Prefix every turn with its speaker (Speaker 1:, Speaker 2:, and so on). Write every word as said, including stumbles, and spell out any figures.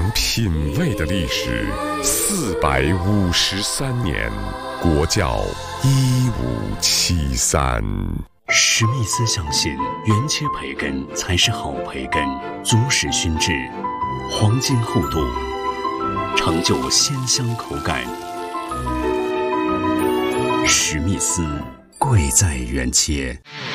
Speaker 1: 品味的历史，四百五十三年，国窖一五七三。
Speaker 2: 史密斯相信，原切培根才是好培根，足使熏制，黄金厚度，成就鲜香口感。史密斯，贵在原切。